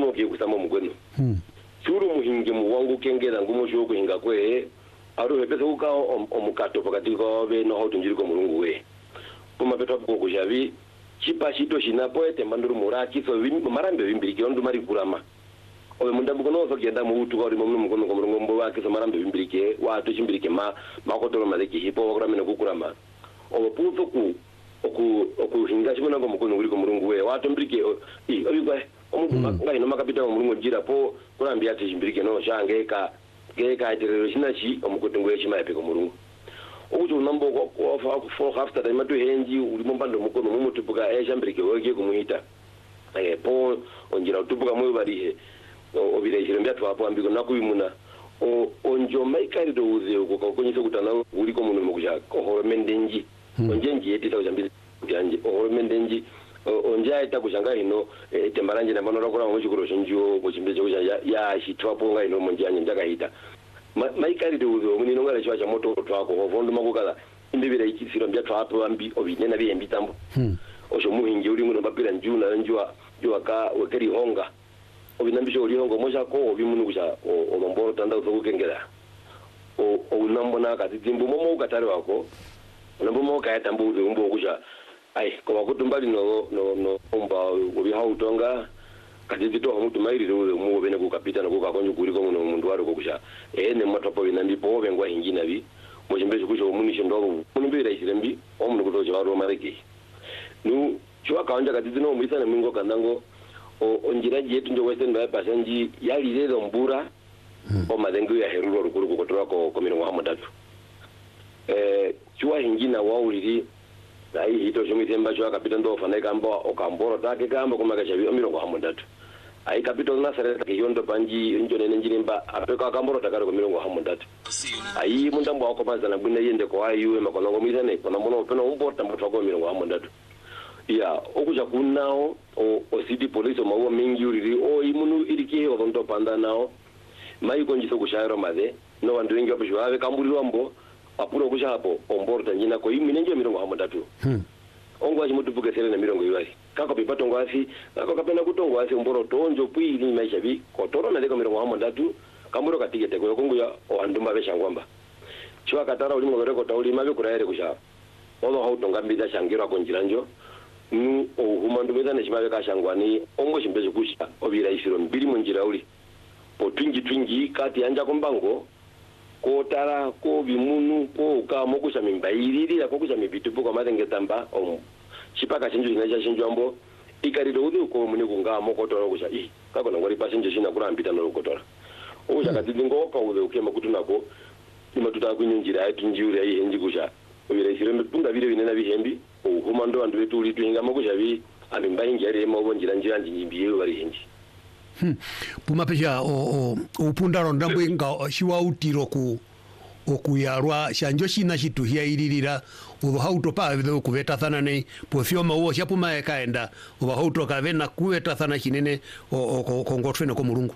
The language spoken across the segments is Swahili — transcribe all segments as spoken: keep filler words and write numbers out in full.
no ke kusama mugweno churu muhinge muwangu kengera ngumo sho kuhinga kwe aro hepesa uka omukato pakati ko be no hotunjiri ko mulungu we puma petwa ko kujavi chipa chito chinapoete manduru muraki so marambe vimbiri kiondo mari kurama obe mundambuko no so kenda mu utu ko rimo mukono ko mulungu mbo wake so marambe vimbiri ke watu chimbiri ke ma makotoro maleki hipo wakramene kukurama obo puto ku oku oku hinga chimona ko mukono uri ko mulungu we watu mbirike i obigwa omuntu ngai no makapita mu mulungu jira po kurambia ati chimbirike no shangeka geka iterero chinachi omukoto ngwe chima epeko mulungu uju nambo ko ko fo hafta da matu henji uri mombando mukono mu mutubuka e chambirike woge kumuita eh po onjira utubuka moyo barihe obire chirembya twapo ambiko nakubimuna o onjo maikari do uze ko ko konyisa kutana uri ko muno mukuja ko horomendenji onjenji yetita kujambira byanje horomendenji onja ita kushanga ino tembaranje na manora kora mu chikoro chinjo ko chimbeje kuja ya shitwapo nga ino monjanye ndakahita maikari do uze munino ngala chwa cha moto twako hovondo makukala imbibira ikisiro mbya twapo ambi obinena biyembi tambo osho muhingi uri muno babira njuna njwa jwa ka wekeri honga obinambisho uri hongo moja ko obimunu kuja omomboro tanda uzokukengera o unambona kati timbu momo ukatari wako unambomo kayata mbuze umbo kuja ai kwa kutumbali no no no omba obi hautonga kati tito hamutu mairi ro mu bene kukapita na kukakonyo kuri ko muno mundu waro kuja ene matopo binambipo bengwa hingina bi mujimbeje kuja omunishe ndo munimbira isirembi omuntu kutoje waro mareki nu chwa kaonja kati tino muisana mingo kandango o onjira jetu njo western ba pasanji yali lezo mbura o madengo ya herulo rukuru kukotola ko komino muhammadu eh chwa hingina wauliri dai hito jomi temba chwa kapita ndo fana kamba o kamboro take kamba kuma kashabi omiro muhammadu ai kapita na sare take yondo panji njone nenjirimba apeka kamboro takare komiro muhammadu ai mundambo akomaza na bwina yende ko ayu makonongo misane kona mono peno umporta mutwa komiro muhammadu ya okuja kunao o o city police mawo mingi uriri o imunu iriki o ndo panda nao mai konjiso kushayro made no wandu wengi wapo ave kamburi wambo apuro kusha hapo omborta njina ko imi nenje mirongo hamodatu hmm ongo ashi mutubuke sele na mirongo iwari kako pipato ngwasi kako kapena kutongo asi omboro tonjo pui ni maisha bi kotoro na leko mirongo hamodatu kamburo katigete ko kongo ya o andumba besha ngwamba chwa katara uli mo reko tauli mabe kuraere kusha odo hautonga mbida shangira konjiranjo nu o humandu bezane chimabe kashangwani ongo chimbezo kusha obira isiro mbiri munjira uli po twingi twingi kati anja kombango ko tara ko bimunu ko ka mokusha mimbairiri ko kusha mibitupo kwa matenge tamba om chipaka chinjo chinacha chinjombo ikariro udu ko muni kunga mokotora kusha i kako ngori pasenje china kurambita no kotora o chakati dingo ka udu ukema kutunako imatuta kunyinjira atunjira i henji kusha obira isiro mpunga bire binena bihembi humando andu wetu uli tuinga mokusha bi amimbaingi ari mo bonjira njira njimbiye bari henji Hmm. Puma peja o o upundaro ndambo inga shiwa utiro ku okuyarwa shanjo shina shitu hia iririra ubo hauto pa bido kubeta thana nei pofioma uo shapuma ekaenda ubo hauto kavena kuweta thana kinene o kongotfene ko mulungu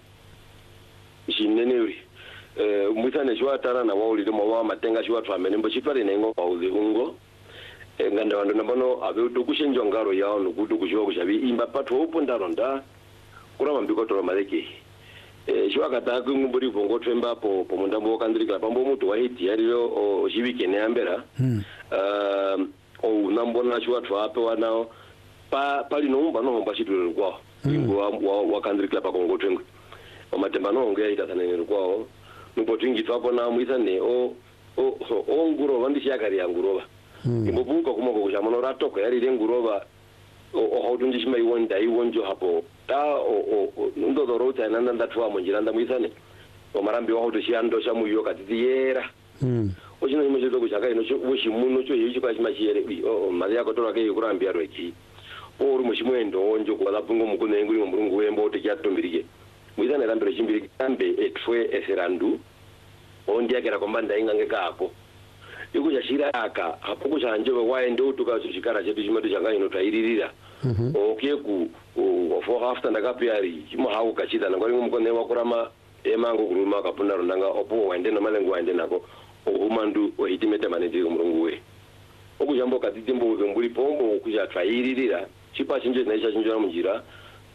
shinene uri eh mutane shwa tara na wauli do mawa matenga shwa twamene mbo chipare nengo pauze ungo nganda wandu nabono abe utukushenjo ngaro yao nukudu kushwa kushabi imba patho upundaro nda kurama mbiko toro maleki eh shwa kata ku ngumburi vongo twemba po po mundambo kandrika pambo mutu wa hiti yariro o shibike ne ambera mm. uh, o nambona shwa twape wanao pa pali no umba no homba shitu kwa ngo wa wa kandrika pa kongo twengo o matemba no ngea ita tanene kwao nupo twingi twapo na muisane o o o nguro vandi shakari ya nguroba mm. imbobuka kuma ko jamano ratoko yarire nguroba o hautunji shima iwonda iwonjo hapo ta o o ndo dorota nanda ndatwa munjiranda muisane o marambi wa hauto shiando shamu yo katiyera mm o chino imo chezo kuchaka ino cho woshi muno cho yichi kwa shima chiere o mali yako tora ke kurambia roki o uri mushimwendo onjo kwa lapungo mukune nguri murungu wembo te kyatombirike muisane rambiro chimbirike ambe etwe eserandu ondi yakera kombanda ingange kako ikuja shiraka hapo kuchanje waende utuka chikara chetu chimatu changa ino tairirira mhm okay ku for after ndakapyari chimo hawo kachita ngori mukone wakurama emango kuruma kapuna rondanga opo waende no malengo waende nako ohumandu ohitimete manezi kumurungu we okujambo katitimbo nguri pombo kuja tairirira chipa chinje naisha chinjora munjira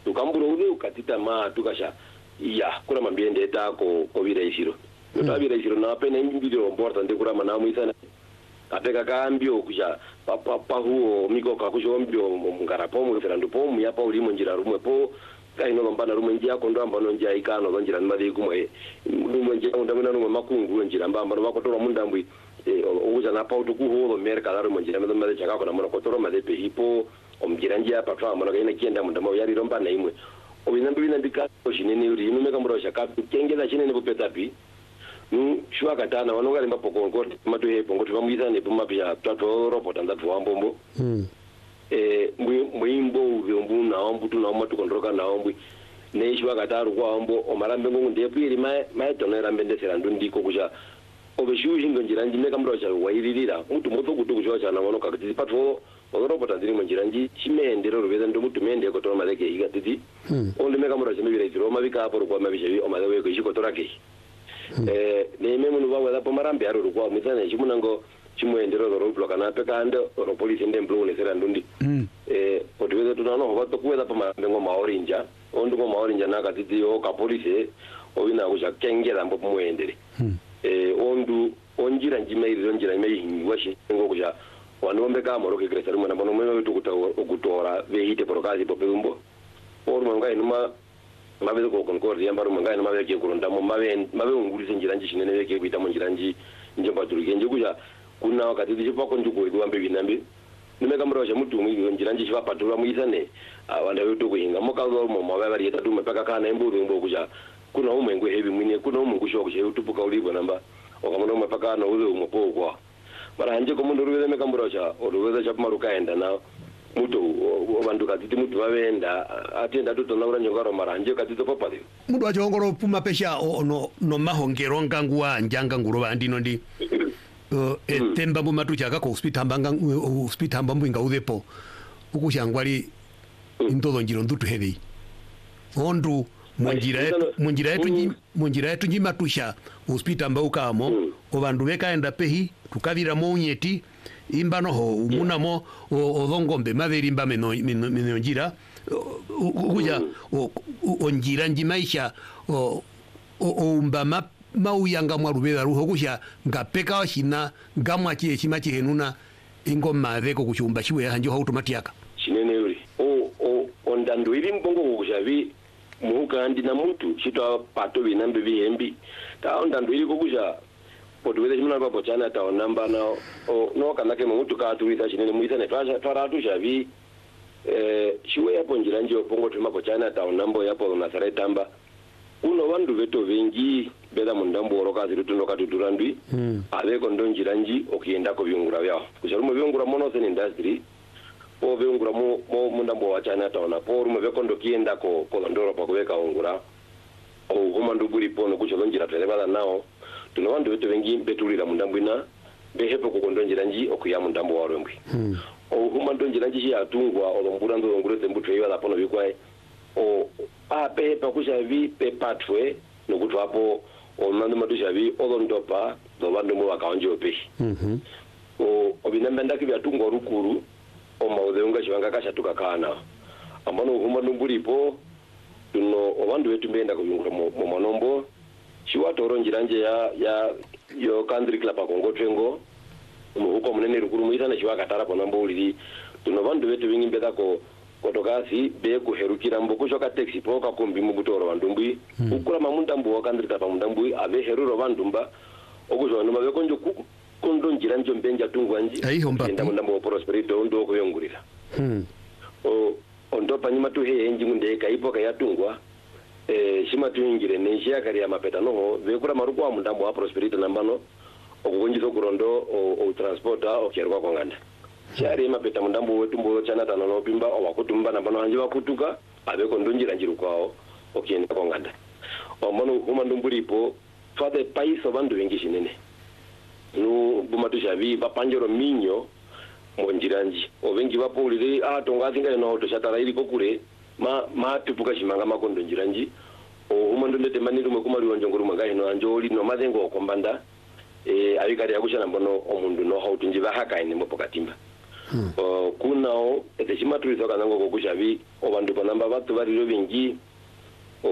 tukamburo ude ukatita ma tukasha iya kura mambiende eta ko ko vira isiro to vira isiro na pena imbiro mborta ndekura mana muisana apeka kambio kusha papa pa huo miko kakusho mbio mungarapo mu ferando po mu yapa uri munjira rumwe po kaino lombana rumwe njia kondo ambano njia ikano lonjira ndimadi kumwe rumwe njia ndamuna rumwe makungu njira mbamba bakotora mundambwi uza na pautu kuho merka la rumwe njira ndamade chaka kona mona kotora made pe hipo omjira njia patwa mona kaina kienda mundamo yari romba na imwe obinambi binandika oshinene uri numeka murosha kapi kengeza chinene bopetapi nu shwa katana wanonga limba pokongo matu he pongo twamuiza ne puma pya twato robot anda twambombo mm eh mwimbo ubombu na ombu tu na omatu kondroka na ombu ne shwa kataru kwa ombo omarambe ngungu ndepiri mai mai tonera mbendesera ndundi kokusha obeshuji ngonjira njimeka mrosha wairirira mutu moto kutukusha cha na wanoka kuti patwo robot andiri munjiranji chimendero rubeza ndo mutu mende ko toma leke igatiti mm onde meka mrosha mibira itiro mabika hapo kwa mabisha omalewe ko chikotora ke eh neme munu bawe la pomarambe aro kwa mutane chimunango chimwendero ro bloka na pekando ro police ndemblo ne sera ndundi eh potweze tunano hobato kuweza pomarambe ngo maorinja ondu ngo maorinja na katiti o ka police obina kuja kengera mbo mwendere eh ondu onjira njimeiri onjira imei washi ngo kuja wanombe ka moro ke kresa rumana bono mwe tukuta okutora vehite porokazi popembo ormo ngai numa mabe ko konkor yambaro mangana mabe ke kurunda mo mabe mabe ungulise njiranji shinene beke kuita mo njiranji njomba turuke njukuja kuna wakati dishipa ko njuko iduambe binambe nimeka mrosha mutu mu njiranji shipa patura muisane wanda yoto kuhinga mo kazo mo mabe bari yeta tuma paka kana embudu mbo kuja kuna umwe ngwe hebi mwine kuna umwe kusho kushe utupuka ulibo namba okamuno mapaka no uzo umopo kwa mara hanje ko mundu ruweze meka mrosha oruweze chapma rukaenda na mutu bantu katiti mutu babenda atenda tutona ura nyongaro maranje katito popali mudu wachongoro puma pesha no no mahongero ngangwa njanga nguro bandino ndi uh, etemba mu matucha ka ko hospital mbanga hospital mbambu inga udepo ukushangwali intodo njiro ndutu hevi ondu munjira yetu munjira yetu munjira yetu njimatusha hospital mbauka mo obandu bekaenda pehi tukavira mo nyeti imbano ho umunamo odongombe maverimba meno meno njira uja onjira njimaisha o umbama mauyanga mwarubera ruho kusha ngapeka washina ngamwa chie chimachi henuna ingoma veko kuchumba chiwe hanjo automatiaka chinene yuri o o ondando iri mbongo kushavi muka ndi na mutu chitwa pato binambe bihembi ta ondando iri kusha potwele chimuna papo chana ta namba na o no kana ke mutu ka tuisa chinene muisa ne twasha twaratu shavi eh chiwe yapo njira nje opongo tumapo chana ta namba yapo na sare tamba uno vandu veto vengi beda mundambo oroka zirutuno katuturandwi mm. aveko ndo njira nji okienda ko byungura byao kusharumo byungura mono sen industry po byungura mo mundambo wa chana ta ona po rumo veko ndo kienda ko ko ndoro pa kuweka ongura o homa nduburi pono kucho njira telebala nao tuno vandu veto vengi betulira mundambo ina behepo ko ndo njira nji okuya mundambo wa rwembwi mm. o homa ndo njira nji ya tungwa olombura ndo ngure tembutu yiwa pono bikwae o a pe pa kusha vi pe patwe no kutu hapo o mando matusha vi odondopa do bando mo akaonje ope mhm o obinambenda kibya tungo rukuru o maudheunga shivanga kasha tukakana ambano huma numbulipo tuno obandu wetu mbenda kuyungura mo monombo chiwa toronjira nje ya ya yo country club akongo twengo mo huko munene rukuru muisa na chiwa katara ponambo uliri tuno bandu wetu wingi mbeda ko kotokasi be kuherukira mbokusho ka taxi poka kombi mubutoro bandumbi mm. ukura mamundambu wakandrita pa mundambu ave heruro bandumba okuzo no mabe konjo ku kondo njira njo mbenja tungwanji enda mundambu prosperito ndo kuyongurira mm. o ondo panyima tu he enji munde kaipo ka yatungwa eh shima tuingire nenjia kari ya mapeta no ve kura maruko wa mundambu wa prosperito nambano okugonjizo kurondo o, o transporta o kierwa konganda chari mapeta mundambo wetu mbo chana tano no pimba o wakutumba na bano hanje wakutuka abeko ndonjira njiru kwao okienda konganda omono huma ndumburipo fade paiso bandu wengi shinene no bumatusha vi bapanjoro minyo monjiranji o wengi wapo ulire a tonga singa no to shatara ili kokure ma ma tupuka shimanga makondo njiranji o huma ndonde maniru mkumari wanjonguru mangai no anjoli no mazengo okombanda e abikari yakusha nambono omundu no hautunji bahaka ine mopokatimba kunao ete chimatulisa kanango kokushavi ovandu panamba vatu varilo vingi